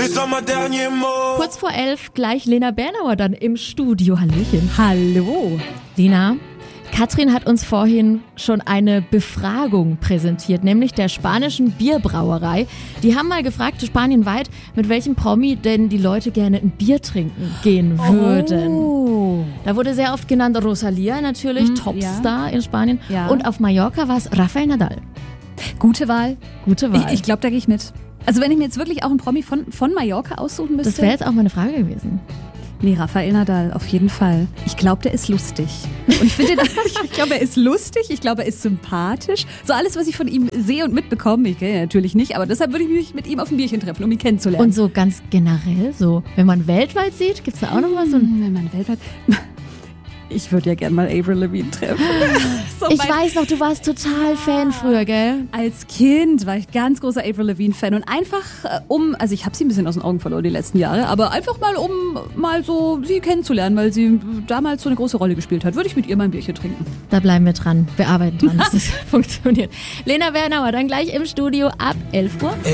Kurz vor 11 gleich Lena Bernauer dann im Studio. Hallöchen. Hallo. Lena, Katrin hat uns vorhin schon eine Befragung präsentiert, nämlich der spanischen Bierbrauerei. Die haben mal gefragt, spanienweit, mit welchem Promi denn die Leute gerne ein Bier trinken gehen würden. Oh. Da wurde sehr oft genannt Rosalía, natürlich, Topstar in Spanien. Ja. Und auf Mallorca war es Rafael Nadal. Gute Wahl. Gute Wahl. Ich glaube, da gehe ich mit. Also wenn ich mir jetzt wirklich auch einen Promi von Mallorca aussuchen müsste. Das wäre jetzt auch meine Frage gewesen. Nee, Rafael Nadal, auf jeden Fall. Ich glaube, der ist lustig. Und ich finde, ich glaube, er ist lustig, ich glaube, er ist sympathisch. So alles, was ich von ihm sehe und mitbekomme, ich kenne ihn natürlich nicht, aber deshalb würde ich mich mit ihm auf ein Bierchen treffen, um ihn kennenzulernen. Und so ganz generell, so, wenn man weltweit sieht, gibt es da auch noch was? Wenn man weltweit... Ich würde ja gerne mal Avril Lavigne treffen. So Ich weiß noch, du warst total Fan früher, gell? Als Kind war ich ganz großer Avril Lavigne-Fan und einfach also ich habe sie ein bisschen aus den Augen verloren die letzten Jahre, aber einfach mal mal so sie kennenzulernen, weil sie damals so eine große Rolle gespielt hat, würde ich mit ihr mal ein Bierchen trinken. Da bleiben wir dran. Wir arbeiten dran, dass das funktioniert. Lena Bernauer dann gleich im Studio ab 11 Uhr.